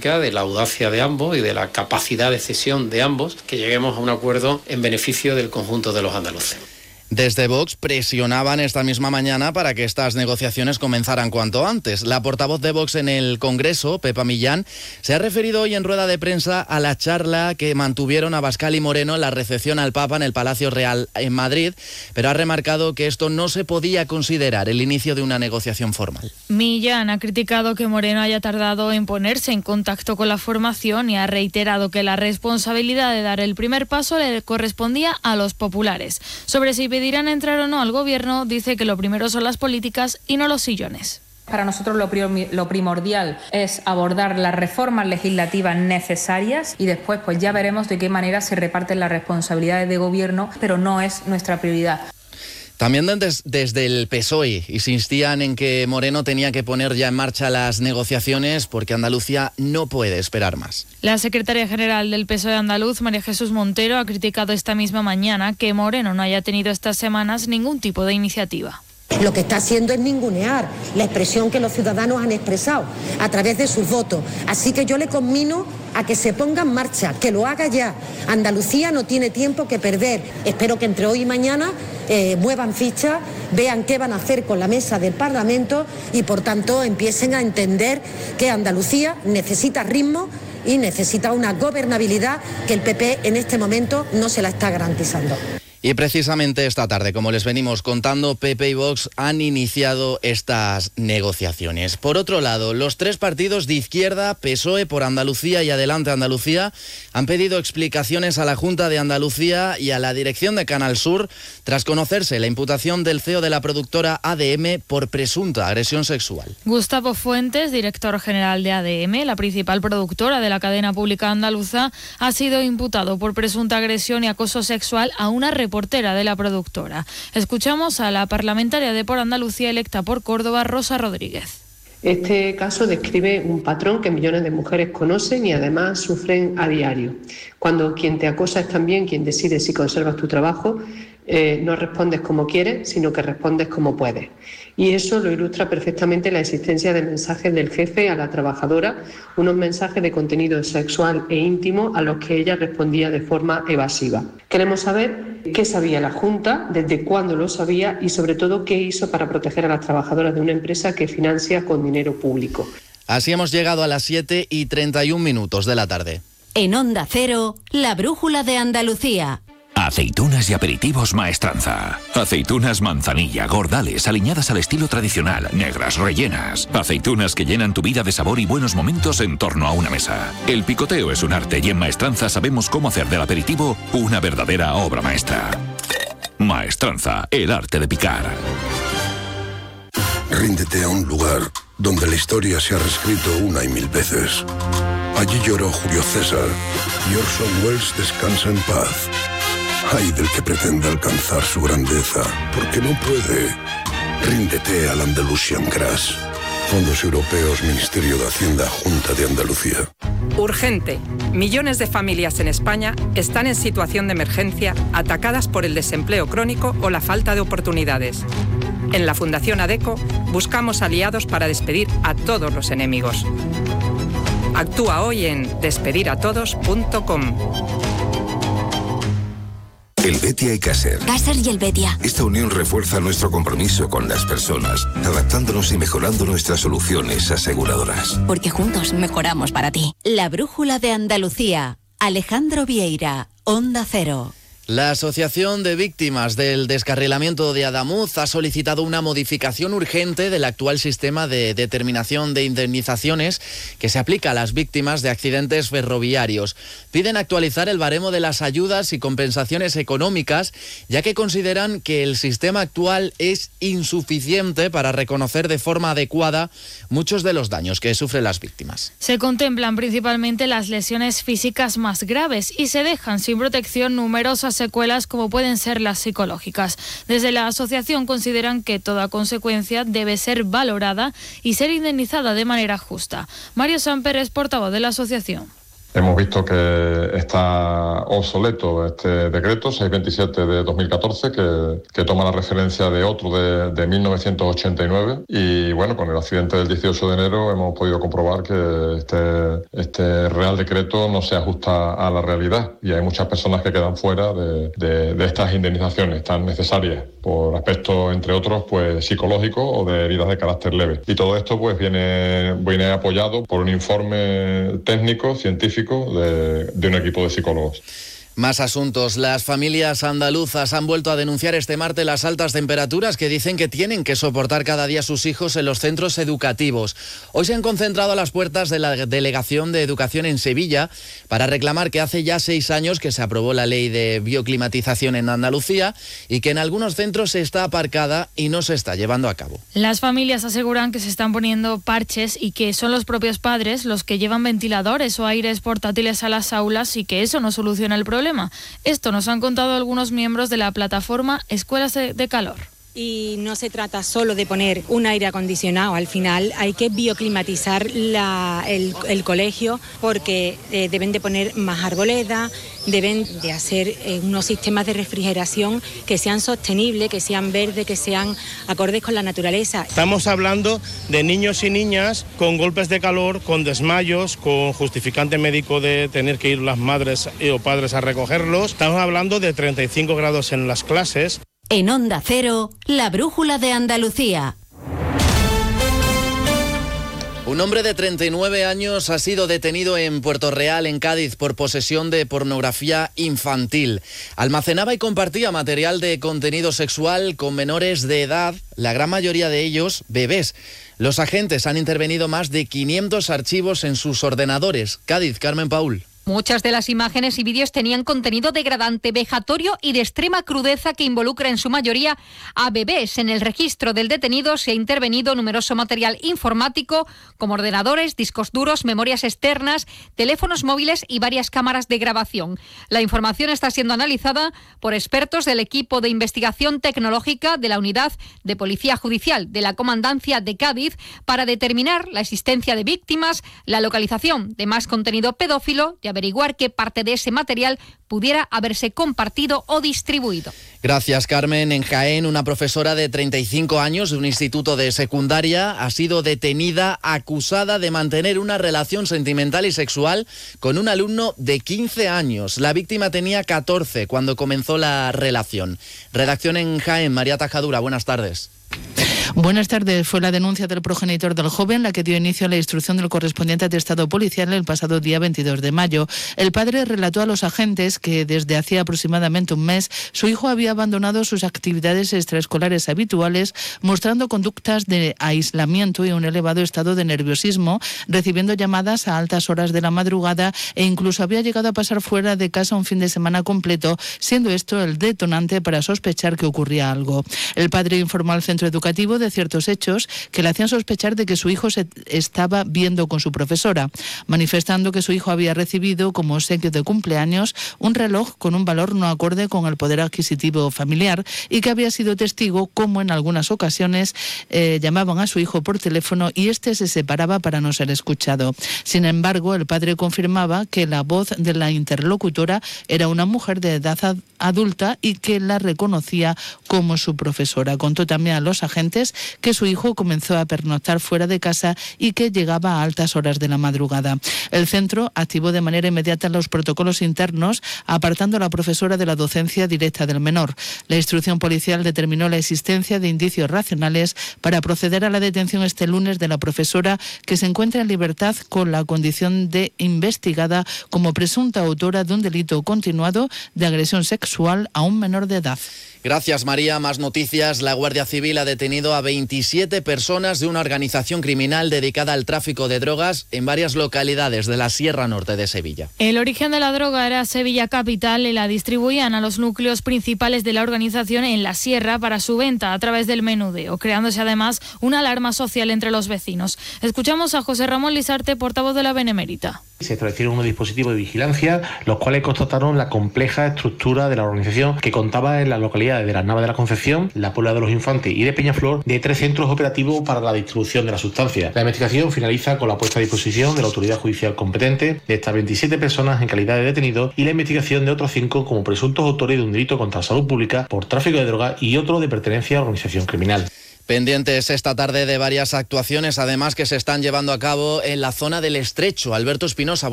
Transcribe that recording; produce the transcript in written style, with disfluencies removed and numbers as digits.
política, de la audacia de ambos y de la capacidad de cesión de ambos, que lleguemos a un acuerdo en beneficio del conjunto de los andaluces. Desde Vox presionaban esta misma mañana para que estas negociaciones comenzaran cuanto antes. La portavoz de Vox en el Congreso, Pepa Millán, se ha referido hoy en rueda de prensa a la charla que mantuvieron Abascal y Moreno en la recepción al Papa en el Palacio Real en Madrid, pero ha remarcado que esto no se podía considerar el inicio de una negociación formal. Millán ha criticado que Moreno haya tardado en ponerse en contacto con la formación y ha reiterado que la responsabilidad de dar el primer paso le correspondía a los populares. Sobre si pedirán entrar o no al gobierno, dice que lo primero son las políticas y no los sillones. Para nosotros lo primordial es abordar las reformas legislativas necesarias y después pues ya veremos de qué manera se reparten las responsabilidades de gobierno, pero no es nuestra prioridad. También desde el PSOE insistían en que Moreno tenía que poner ya en marcha las negociaciones porque Andalucía no puede esperar más. La secretaria general del PSOE andaluz, María Jesús Montero, ha criticado esta misma mañana que Moreno no haya tenido estas semanas ningún tipo de iniciativa. Lo que está haciendo es ningunear la expresión que los ciudadanos han expresado a través de sus votos. Así que yo le conmino a que se ponga en marcha, que lo haga ya. Andalucía no tiene tiempo que perder. Espero que entre hoy y mañana muevan ficha, vean qué van a hacer con la mesa del Parlamento y por tanto empiecen a entender que Andalucía necesita ritmo y necesita una gobernabilidad que el PP en este momento no se la está garantizando. Y precisamente esta tarde, como les venimos contando, PP y Vox han iniciado estas negociaciones. Por otro lado, los tres partidos de izquierda, PSOE, Por Andalucía y Adelante Andalucía, han pedido explicaciones a la Junta de Andalucía y a la dirección de Canal Sur tras conocerse la imputación del CEO de la productora ADM por presunta agresión sexual. Gustavo Fuentes, director general de ADM, la principal productora de la cadena pública andaluza, ha sido imputado por presunta agresión y acoso sexual a una reportera de la productora. Escuchamos a la parlamentaria de Por Andalucía electa por Córdoba, Rosa Rodríguez. Este caso describe un patrón que millones de mujeres conocen y además sufren a diario. Cuando quien te acosa es también quien decide si conservas tu trabajo, no respondes como quieres, sino que respondes como puedes. Y eso lo ilustra perfectamente la existencia de mensajes del jefe a la trabajadora, unos mensajes de contenido sexual e íntimo a los que ella respondía de forma evasiva. Queremos saber qué sabía la Junta, desde cuándo lo sabía y sobre todo qué hizo para proteger a las trabajadoras de una empresa que financia con dinero público. Así hemos llegado a las 7:31 de la tarde. En Onda Cero, la brújula de Andalucía. Aceitunas y aperitivos Maestranza. Aceitunas manzanilla, gordales, aliñadas al estilo tradicional, negras, rellenas. Aceitunas que llenan tu vida de sabor y buenos momentos en torno a una mesa. El picoteo es un arte y en Maestranza sabemos cómo hacer del aperitivo una verdadera obra maestra. Maestranza, el arte de picar. Ríndete a un lugar donde la historia se ha reescrito una y mil veces. Allí lloró Julio César y Orson Welles descansa en paz. Ay del que pretenda alcanzar su grandeza, porque no puede. Ríndete al Andalusian Crash. Fondos Europeos, Ministerio de Hacienda, Junta de Andalucía. Urgente. Millones de familias en España están en situación de emergencia, atacadas por el desempleo crónico o la falta de oportunidades. En la Fundación ADECO buscamos aliados para despedir a todos los enemigos. Actúa hoy en despediratodos.com. El Betia y Caser. Caser y el Betia. Esta unión refuerza nuestro compromiso con las personas, adaptándonos y mejorando nuestras soluciones aseguradoras. Porque juntos mejoramos para ti. La brújula de Andalucía. Alejandro Vieira, Onda Cero. La Asociación de Víctimas del Descarrilamiento de Adamuz ha solicitado una modificación urgente del actual sistema de determinación de indemnizaciones que se aplica a las víctimas de accidentes ferroviarios. Piden actualizar el baremo de las ayudas y compensaciones económicas, ya que consideran que el sistema actual es insuficiente para reconocer de forma adecuada muchos de los daños que sufren las víctimas. Se contemplan principalmente las lesiones físicas más graves y se dejan sin protección numerosas secuelas como pueden ser las psicológicas. Desde la asociación consideran que toda consecuencia debe ser valorada y ser indemnizada de manera justa. Mario Samper es portavoz de la asociación. Hemos visto que está obsoleto este decreto 627 de 2014 que toma la referencia de otro de 1989 y bueno, con el accidente del 18 de enero hemos podido comprobar que este Real Decreto no se ajusta a la realidad y hay muchas personas que quedan fuera de estas indemnizaciones tan necesarias por aspectos, entre otros, pues psicológicos o de heridas de carácter leve. Y todo esto pues viene apoyado por un informe técnico, científico, de un equipo de psicólogos. Más asuntos. Las familias andaluzas han vuelto a denunciar este martes las altas temperaturas que dicen que tienen que soportar cada día sus hijos en los centros educativos. Hoy se han concentrado a las puertas de la Delegación de Educación en Sevilla para reclamar que hace ya 6 años que se aprobó la ley de bioclimatización en Andalucía y que en algunos centros está aparcada y no se está llevando a cabo. Las familias aseguran que se están poniendo parches y que son los propios padres los que llevan ventiladores o aires portátiles a las aulas y que eso no soluciona el problema. Esto nos han contado algunos miembros de la plataforma Escuelas de Calor. Y no se trata solo de poner un aire acondicionado, al final hay que bioclimatizar el colegio porque deben de poner más arboleda, deben de hacer unos sistemas de refrigeración que sean sostenibles, que sean verdes, que sean acordes con la naturaleza. Estamos hablando de niños y niñas con golpes de calor, con desmayos, con justificante médico de tener que ir las madres o padres a recogerlos. Estamos hablando de 35 grados en las clases. En Onda Cero, la brújula de Andalucía. Un hombre de 39 años ha sido detenido en Puerto Real, en Cádiz, por posesión de pornografía infantil. Almacenaba y compartía material de contenido sexual con menores de edad, la gran mayoría de ellos bebés. Los agentes han intervenido más de 500 archivos en sus ordenadores. Cádiz, Carmen Paul. Muchas de las imágenes y vídeos tenían contenido degradante, vejatorio y de extrema crudeza que involucra en su mayoría a bebés. En el registro del detenido se ha intervenido numeroso material informático como ordenadores, discos duros, memorias externas, teléfonos móviles y varias cámaras de grabación. La información está siendo analizada por expertos del equipo de investigación tecnológica de la Unidad de Policía Judicial de la Comandancia de Cádiz para determinar la existencia de víctimas, la localización de más contenido pedófilo y averiguar qué parte de ese material pudiera haberse compartido o distribuido. Gracias, Carmen. En Jaén, una profesora de 35 años de un instituto de secundaria ha sido detenida acusada de mantener una relación sentimental y sexual con un alumno de 15 años. La víctima tenía 14 cuando comenzó la relación. Redacción en Jaén, María Tajadura, buenas tardes. Buenas tardes. Fue la denuncia del progenitor del joven la que dio inicio a la instrucción del correspondiente atestado policial el pasado día 22 de mayo. El padre relató a los agentes que desde hacía aproximadamente un mes su hijo había abandonado sus actividades extraescolares habituales, mostrando conductas de aislamiento y un elevado estado de nerviosismo, recibiendo llamadas a altas horas de la madrugada e incluso había llegado a pasar fuera de casa un fin de semana completo, siendo esto el detonante para sospechar que ocurría algo. El padre informó al centro educativo de ciertos hechos que le hacían sospechar de que su hijo se estaba viendo con su profesora, manifestando que su hijo había recibido como obsequio de cumpleaños un reloj con un valor no acorde con el poder adquisitivo familiar y que había sido testigo como en algunas ocasiones llamaban a su hijo por teléfono y éste se separaba para no ser escuchado. Sin embargo, el padre confirmaba que la voz de la interlocutora era una mujer de edad adulta y que la reconocía como su profesora. Contó también a los agentes que su hijo comenzó a pernoctar fuera de casa y que llegaba a altas horas de la madrugada. El centro activó de manera inmediata los protocolos internos, apartando a la profesora de la docencia directa del menor. La instrucción policial determinó la existencia de indicios racionales para proceder a la detención este lunes de la profesora, que se encuentra en libertad con la condición de investigada como presunta autora de un delito continuado de agresión sexual a un menor de edad. Gracias, María. Más noticias. La Guardia Civil ha detenido a 27 personas de una organización criminal dedicada al tráfico de drogas en varias localidades de la Sierra Norte de Sevilla. El origen de la droga era Sevilla capital y la distribuían a los núcleos principales de la organización en la sierra para su venta a través del menudeo, creándose además una alarma social entre los vecinos. Escuchamos a José Ramón Lisarte, portavoz de la Benemérita. Se establecieron unos dispositivos de vigilancia, los cuales constataron la compleja estructura de la organización que contaba en las localidades de Las Navas de la Concepción, La Puebla de los Infantes y de Peñaflor de 3 centros operativos para la distribución de la sustancia. La investigación finaliza con la puesta a disposición de la autoridad judicial competente de estas 27 personas en calidad de detenidos y la investigación de otros 5 como presuntos autores de un delito contra la salud pública por tráfico de drogas y otro de pertenencia a organización criminal. Pendientes esta tarde de varias actuaciones, además, que se están llevando a cabo en la zona del Estrecho. Alberto Espinosa.